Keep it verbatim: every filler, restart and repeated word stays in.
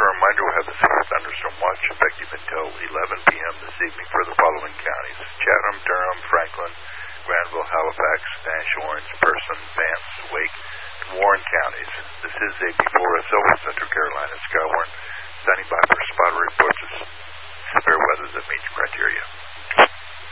a reminder, we'll have the severe thunderstorm watch effective until eleven p.m. this evening for the following counties: Chatham, Durham, Franklin, Granville, Halifax, Nash, Orange, Person, Vance, Wake, and Warren counties. This is a before a Silver Center